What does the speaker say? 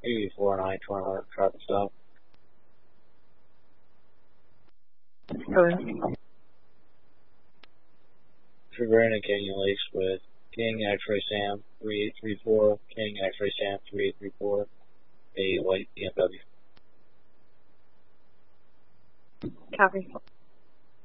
84-9, 21, traffic stop. Current. Trevor and Canyon Lakes with King X-Ray Sam 3834, King X-Ray Sam 3834, a white BMW. Copy.